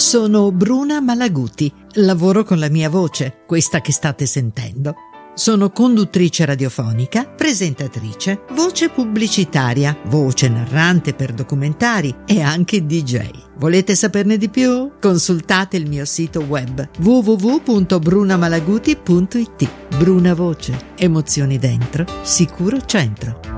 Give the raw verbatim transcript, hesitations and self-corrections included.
Sono Bruna Malaguti, lavoro con la mia voce, questa che state sentendo. Sono conduttrice radiofonica, presentatrice, voce pubblicitaria, voce narrante per documentari e anche D J. Volete saperne di più? Consultate il mio sito web w w w punto bruna malaguti punto i t. Bruna Voce, emozioni dentro, sicuro centro.